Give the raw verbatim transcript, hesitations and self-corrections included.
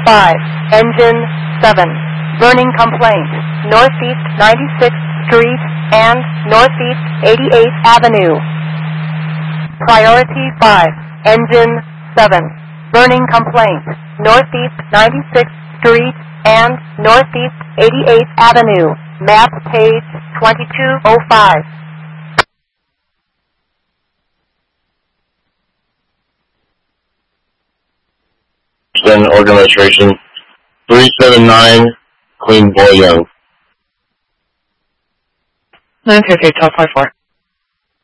five, engine seven, burning complaint, Northeast ninety-sixth Street and Northeast eighty-eighth Avenue. Priority five, engine seven, burning complaint, Northeast ninety-sixth Street and Northeast eighty-eighth Avenue, map page twenty-two oh five. Then organ registration three seven nine, Queen Boy Young. Okay, okay, top five four.